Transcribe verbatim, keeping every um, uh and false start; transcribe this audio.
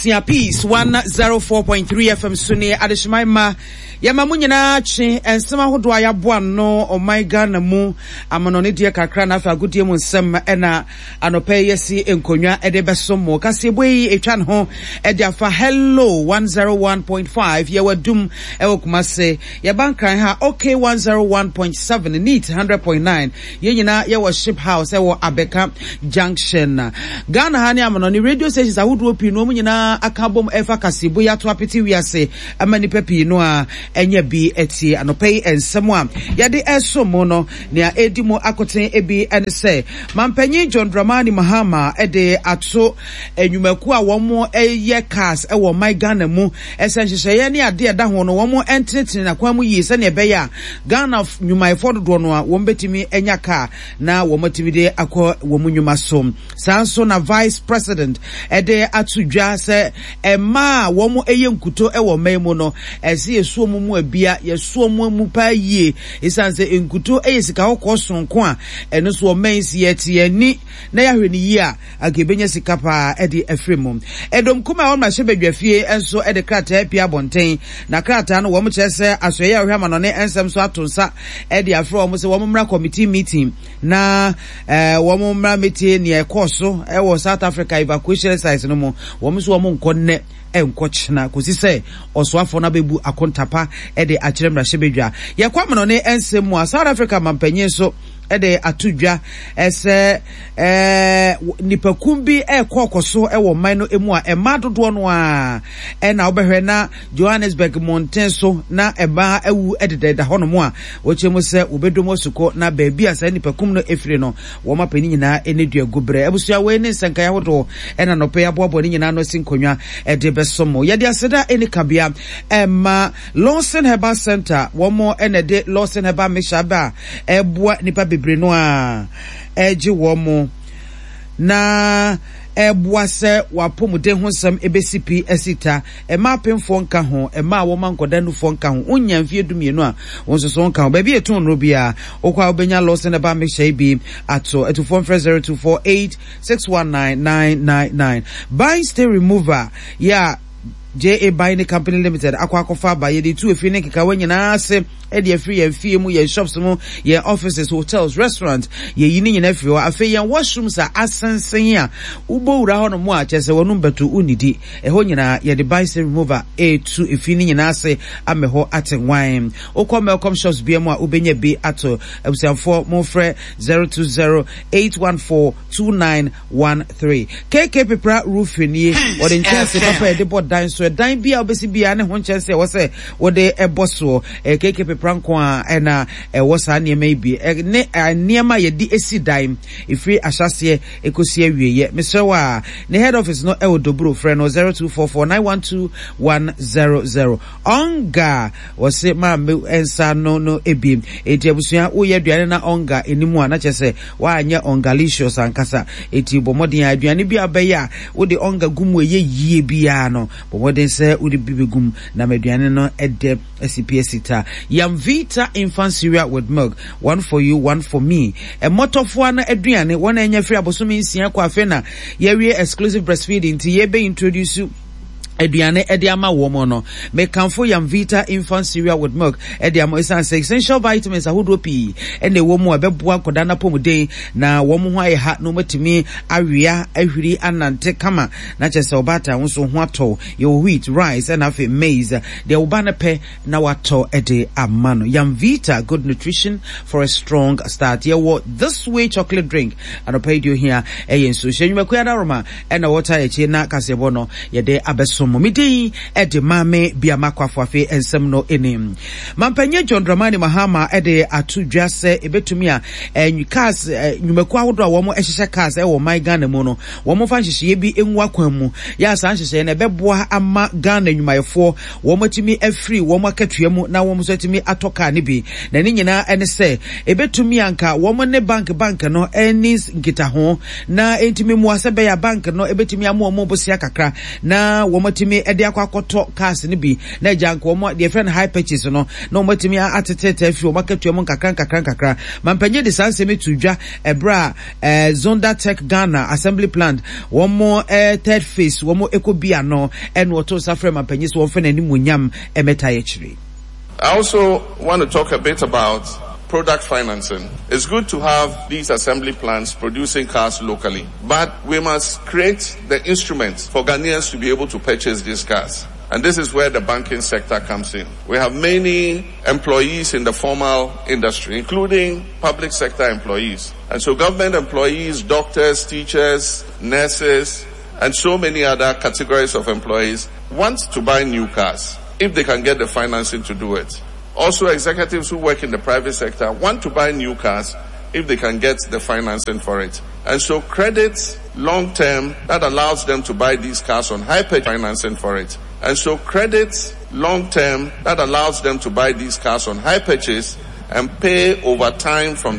Busia Peace one oh four point three F M Sunni Adeshmaima Yama munyina chi ensema hodo ayaboa no o my Ghana mu amonone die kakra na afa godie mu nsem ena anope yesi enkonwa ede besomo kase boyi etwa ho ede afa hello one oh one point five ye wadum ewo kumase ye bankran ha okay one oh one point seven neat one hundred point nine ye nyina ye wo ship house ewo Abeka Junction Ghana ha ni amonone radio stations ahodo pi no munyina akabom efa kase boyi ato apeti wiase amani pepi no a enye bi eti anopai ensemo a yade esomo no nea edimo akoten ebi ense mampanyi John Dramani Mahama ede ato enwumaku a womo eye cars ewo my Ghana mu esenhyehyeye ne ade eda ho no womo entretene na kwamu yi se ne beya Ghana nwumaifo dodo no a wombetimi enya car na womotimide akọ womunwuma so sanso na vice president ede atudwa se ema womo eye nkuto ewo maimu no esi esuo mu abia yesuo mu mu pa yie esanse enkuto eyesika hokọ sonko a eno so mensi yeti ani na yahweni yi a agebenya sika pa ede efremu edom kuma on ma hyebedwafie enso ede krata pia bonten na krata no wo mo kyese asoye ahwema no ne ensem so atonsa ede afro wo mo se wo mo mra committee meeting na eh wo mo mra meeting ne ekoso e wo South Africa evacuation exercise no mo wo mo so wo mo nkonne enkochna kusise oswafo na bebu akontapa ede achiremra hyebedwa ye kwamno ne ensemu a South Africa mampanyin so ede atudwa ese eh nipakumbi ekokoso ewo man no emu a emadodo no a e na obehwe na Johannesburg Mountain so na eba ewu edede hono mo a wochemu se obedomo suko na baabi asa nipakum no efire no wo mapani nyina enedua gubre ebusua we ne nsanka ya hodo ena no pe ya boabo ne nyina no sinkonwa ede besomo yede aseda eni kabia emma Lawson Herbal Center wo mo enede Lawson Herbal meshaba eboa nipa bebre no a eji wo mo na ebuase wapomude ho sam ebesi pi esita ema pemfo nka ho ema wo mankoda nu fo nka ho unya mfie dumienu a wonsoso nka ho ba bi eton no bia okwa obenya Lawson na ba mehye bi ato two four zero two four eight six one nine nine nine nine buy stay remover ya J A Buying Company Limited akwa akofa ba ye de tu efi ne keka wanyina ase e de free ye fie mu ye shops mu ye offices hotels restaurants ye yini nyina fi wa afi ye washrooms a asensen a ubo wura ho no mu a chese wonu betu unidi e ho nyina ye de buy say remover e tu efi ne nyina ase ameho atenwan okom welcome shops bia mu a ubenya bi ato abusanfo mo frɛ zero two zero eight one four two nine one three K K Pepra roofing ye or in chance papa e de bod dan so dan bia obesi bia ne ho chance wo se wo de eboso e K K Pepra nko a na e wo sa ne mai bi ne niema ye di esi dan ifri ahyase ekosi awieye mesrewa ne head office no e odobro frɛ no zero two four four nine one two one zero zero onga wo se ma me ensa no no ebiem eti abusua wo ye aduane na onga enimu a na chese wa anya ongalicious ankasa eti bomodin aduane bi abeya wo de onga gumu ye yie bia no bomodin se wo de bibegum na meduane no ede S P S ita Yamvita infant cereal with milk, one for you, one for me. A motofo na aduane wona enya free abosomi nsia kwa afena ye exclusive breastfeeding ti ye be introduce you Ediane Ediama woman me kanfo Yamvita infant cereal with milk Ediama is an essential vitamins ahodo pi and the woman abeboa kodana pomuden na woman ho aye ha no matimi awia ahwiri anante kama na chese obata wonso ho ato ye wheat rice and afi maize de obana pe na wato ede amano Yamvita good nutrition for a strong start ye what this way chocolate drink and I paid you here e so hwenwa kuada roma and water eche na kasebo no ye de abeso Momidi ede mame bia makwafo afi ensem no enim mampanye John Dramani Mahama ede atudwa se ebetumi a enyikas nyumeku ahodo a wo mo ehyehye cars e wo my Ghana mu no wo mo fa hyehye bi enwu akwan mu ya san hyehye na beboa ama Ghana nyumayefo wo matimi afri wo mo akatua mu na wo mo so timi atoka ne bi na ne nyina ene se ebetumi anka wo mo ne bank bank no enis ngita ho na entimi mu asebe ya bank no ebetumi amo mo bosia kakra na wo mo betimi e de akwakoto cars ni bi na janko omo de friend high purchase no na omo betimi atetete afi omo ketu omo kakran kakran kakran mampanye de sansemi tudwa ebra eh Zonda Tech Ghana assembly plant one more eh, third phase one more ekobia no and wato safre mampanye so ofen ani munyam emeta yechiri. I also want to talk a bit about product financing. It's good to have these assembly plants producing cars locally, but we must create the instruments for Ghanaians to be able to purchase these cars. And this is where the banking sector comes in. We have many employees in the formal industry, including public sector employees. And so government employees, doctors, teachers, nurses, and so many other categories of employees want to buy new cars if they can get the financing to do it. Also, executives who work in the private sector want to buy new cars if they can get the financing for it. And so credit long-term that allows them to buy these cars on high purchase financing for it. And so credit long-term that allows them to buy these cars on high purchase and pay over time from